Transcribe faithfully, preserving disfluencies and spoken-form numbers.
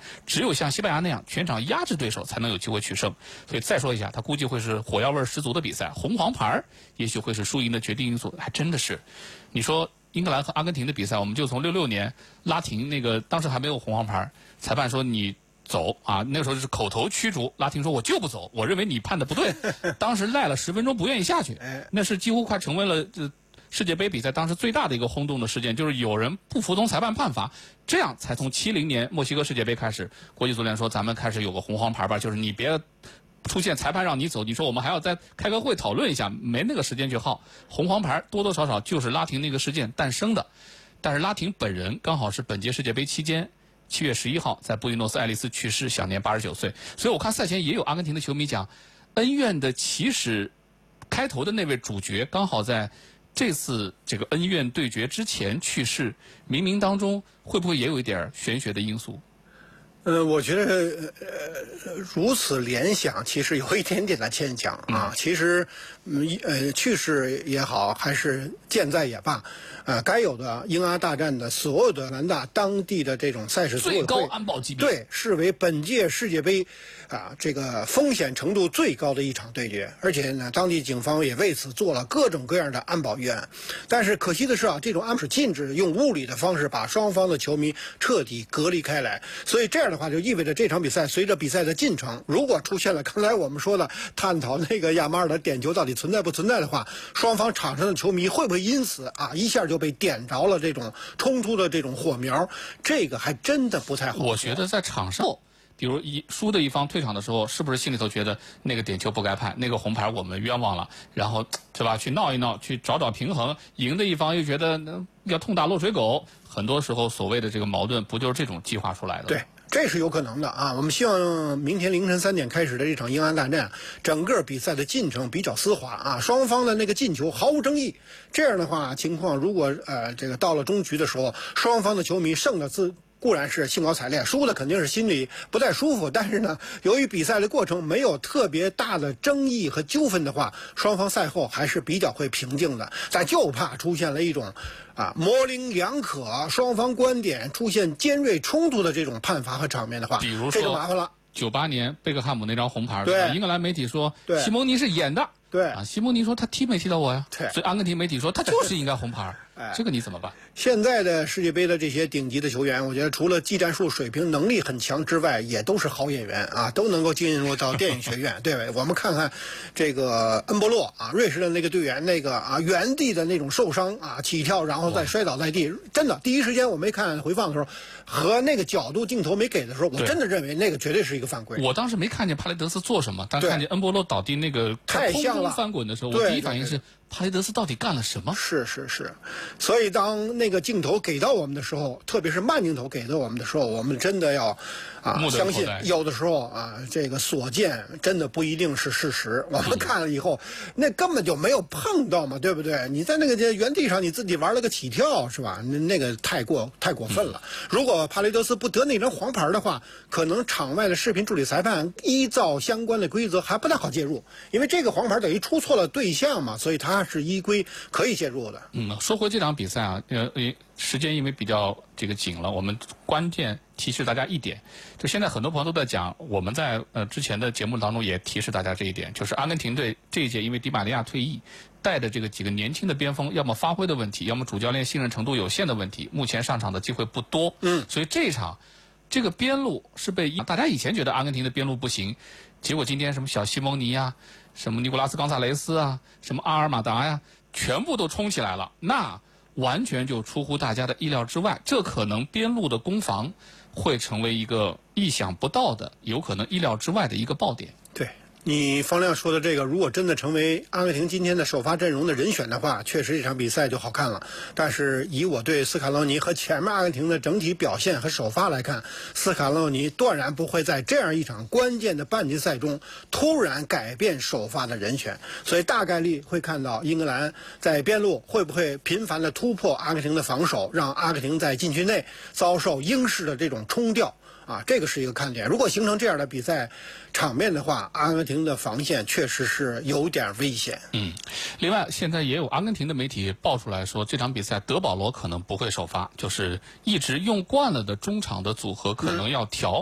只有像西班牙那样全场压制对手，才能有机会取胜。所以再说一下，他估计会是火药味十足的比赛，红黄牌也许会是输赢的决定因素。还真的是，你说英格兰和阿根廷的比赛，我们就从六六年拉廷那个当时还没有红黄牌，裁判说你走啊，那个时候是口头驱逐，拉廷说我就不走，我认为你判的不对，当时赖了十分钟不愿意下去，那是几乎快成为了这世界杯比赛当时最大的一个轰动的事件，就是有人不服从裁判判罚，这样才从七零年墨西哥世界杯开始，国际足联说咱们开始有个红黄牌吧，就是你别出现裁判让你走，你说我们还要再开个会讨论一下，没那个时间去耗。红黄牌多多少少就是拉廷那个事件诞生的，但是拉廷本人刚好是本届世界杯期间七月十一号在布宜诺斯艾利斯去世，享年八十九岁。所以我看赛前也有阿根廷的球迷讲，恩怨的起始开头的那位主角刚好在这次这个恩怨对决之前去世，冥冥当中会不会也有一点玄学的因素？ 呃，我觉得呃如此联想，其实有一点点的牵强啊。嗯、其实，嗯呃，去世也好，还是健在也罢，呃，该有的英阿大战的所有的南大当地的这种赛事组委会最高安保级别， 对，视为本届世界杯啊这个风险程度最高的一场对决，而且呢，当地警方也为此做了各种各样的安保预案。但是可惜的是啊，这种安保是禁止用物理的方式把双方的球迷彻底隔离开来，所以这样的话就意味着这场比赛随着比赛的进程，如果出现了刚才我们说的探讨那个亚马尔的点球到底存在不存在的话，双方场上的球迷会不会因此啊一下就被点着了这种冲突的这种火苗，这个还真的不太好。 我觉得在场上，比如一输的一方退场的时候，是不是心里头觉得那个点球不该判，那个红牌我们冤枉了，然后对吧，去闹一闹，去找找平衡，赢的一方又觉得要痛打落水狗，很多时候所谓的这个矛盾不就是这种激化出来的？ 对，这是有可能的啊！我们希望明天凌晨三点开始的这场英安大战，整个比赛的进程比较丝滑啊，双方的那个进球毫无争议。这样的话，情况如果呃这个到了中局的时候，双方的球迷胜的自固然是兴高采烈，输的肯定是心里不太舒服。但是呢，由于比赛的过程没有特别大的争议和纠纷的话，双方赛后还是比较会平静的。但就怕出现了一种啊模棱两可，双方观点出现尖锐冲突的这种判罚和场面的话， 比如说这就麻烦了。 九八年贝克汉姆那张红牌， 对， 英格兰媒体说对西蒙尼是演的， 对啊，西蒙尼说他踢没踢到我呀， 对， 所以阿根廷媒体说他就是应该红牌， 哎， 这个你怎么办？ 现在的世界杯的这些顶级的球员，我觉得除了技战术水平能力很强之外，也都是好演员啊，都能够进入到电影学院。对，我们看看这个恩波洛啊，瑞士的那个队员，那个啊原地的那种受伤啊，起跳然后再摔倒在地，真的第一时间我没看回放的时候，和那个角度镜头没给的时候，我真的认为那个绝对是一个犯规。 我当时没看见帕雷德斯做什么，但看见恩波洛倒地那个太像了， 翻滚的时候，我第一反应是帕雷德斯到底干了什么？ 是是是，所以当那个镜头给到我们的时候，特别是慢镜头给到我们的时候，我们真的要啊相信，有的时候啊，这个所见真的不一定是事实。我们看了以后，那根本就没有碰到嘛，对不对？你在那个原地上你自己玩了个起跳，是吧？那那个太过太过分了。如果帕雷德斯不得那张黄牌的话，可能场外的视频助理裁判依照相关的规则还不太好介入，因为这个黄牌等于出错了对象嘛，所以他是依规可以介入的。 嗯，说回这场比赛啊，呃，时间因为比较这个紧了，我们关键提示大家一点，就现在很多朋友都在讲，我们在呃之前的节目当中也提示大家这一点，就是阿根廷队这一届因为迪玛利亚退役，带的这个几个年轻的边锋，要么发挥的问题，要么主教练信任程度有限的问题，目前上场的机会不多。嗯，所以这一场这个边路是被大家以前觉得阿根廷的边路不行，结果今天什么小西蒙尼呀、啊，什么尼古拉斯冈萨雷斯啊，什么阿尔马达呀，全部都冲起来了，那完全就出乎大家的意料之外。这可能边路的攻防会成为一个意想不到的，有可能意料之外的一个爆点。 对，你方亮说的这个，如果真的成为阿根廷今天的首发阵容的人选的话，确实这场比赛就好看了。但是以我对斯卡洛尼和前面阿根廷的整体表现和首发来看，斯卡洛尼断然不会在这样一场关键的半决赛中突然改变首发的人选，所以大概率会看到英格兰在边路会不会频繁的突破阿根廷的防守，让阿根廷在禁区内遭受英式的这种冲吊。啊，这个是一个看点。如果形成这样的比赛场面的话，阿根廷的防线确实是有点危险。 嗯，另外现在也有阿根廷的媒体爆出来说，这场比赛德保罗可能不会首发，就是一直用惯了的中场的组合可能要调。